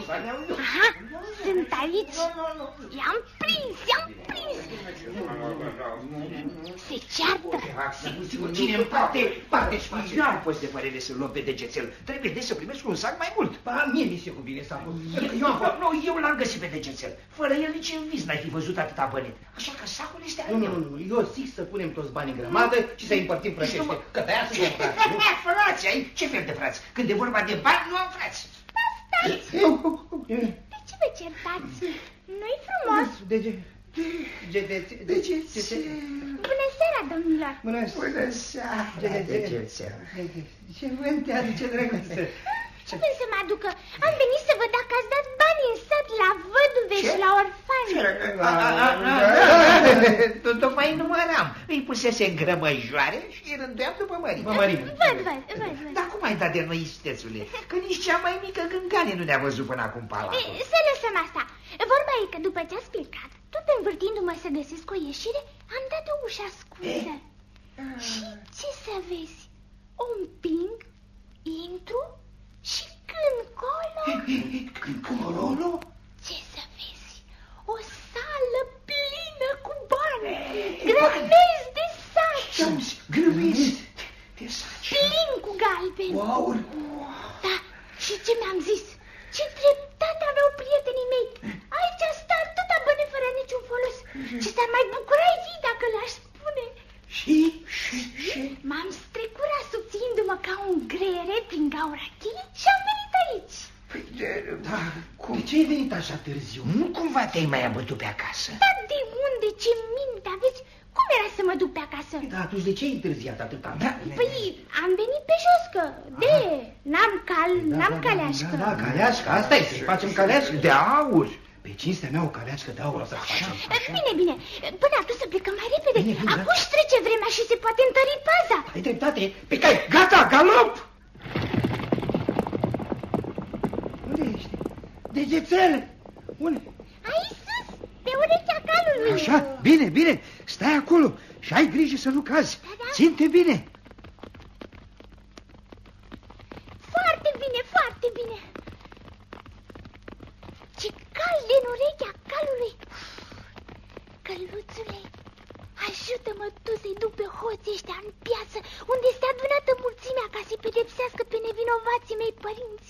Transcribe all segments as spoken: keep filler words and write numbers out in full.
Aha, sunt aici. I-am prins, i-am prins. Se ceartă. Cine în parte, parte și face. Nu poți de părere să-l luăm pe degețel. Trebuie de să primesc un sac mai mult. Ba, mie mi se cuvine sacul. Eu am fost... Nu, eu l-am găsit pe degețel. Fără el nici în vis n-ai fi văzut atâta bănet. Așa că sacul este al meu. Nu, nu, nu, eu zic să punem toți banii în grămadă și să împărțim frățește. Că de-aia suntem frați, nu? Frați, ai? Ce fel de frați? Când e vorba de bani, nu am frați. Stați! De ce vă certați? Nu-i frumos? De ce? De ce? De ce? Bună seara, domnilor! Bună seara! Ce vânt te aduce, drăguță? Ce vânt să mă aducă? Am venit să văd dacă ați dat bani în sat la văduve și la orfani. Tocmai număram. Îi pusese în grămăjoare și îi rânduiam după mărime. Văd, văd, văd. Dar cum ai dat de noi, istețule? Că nici cea mai mică gângane nu ne-a văzut până acum palatul. Să lăsăm asta. Vorba e că după ce ați plecat, tot învârtindu-mă să găsesc o ieșire, am dat o ușă ascunsă. Și ce să vezi? O împing, intru și când colo... Când colo? Ce să vezi? O sală plină cu bani, grămezi de saci. Grămezi de saci? Plin cu galbeni. Wow! Da, și ce mi-am zis? Ce dreptate aveau prietenii mei. Aici sta atâta bani fără niciun folos. Ce s-ar mai bucura ei dacă le-aș spune. Și? Și? Și? M-am strecurat subțiindu-mă ca un greiere prin gaura cheii și am venit aici. Păi, de, da, cum? De ce ai venit așa târziu? Nu cumva te-ai mai abătut pe acasă? Dar de unde? Ce minte aveți? Cum era să mă duc pe acasă? Da, atunci de ce ai întârziat atâta? Da, păi am venit pe jos, că de, n-am cal, n-am da, caleașcă. Da, da, caleașcă, asta e, să facem caleașcă. De aur. Pe cinstea mea o caleașcă de aur o să facem. Bine, bine, până atunci să plecăm mai repede. Bine, bine, acum își trece vremea și se poate întări paza. Ai dreptate, pe cai, gata, galop! Unde ești? Degețel! Unde? Aici sus, pe urechea calului. Așa, bine, bine, stai acolo și ai grijă să nu cazi. Da, da. Ține-te bine. Foarte bine, foarte bine. Ce cald în urechea calului. Căluțule, ajută-mă tu să-i duc pe hoții ăștia în piață, unde este adunată mulțimea ca să-i pedepsească pe nevinovații mei părinți.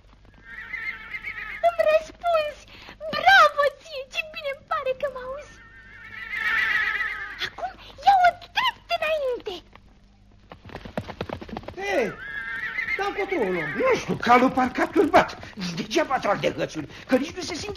Îmi răspunzi! Bravo ție! Ce bine îmi pare că mă auzi! Acum ia-o drept înainte! Hei, dar încotro o luăm. Nu știu, calul parcă a turbat. Degeaba trag de gățuri, că nici nu se simte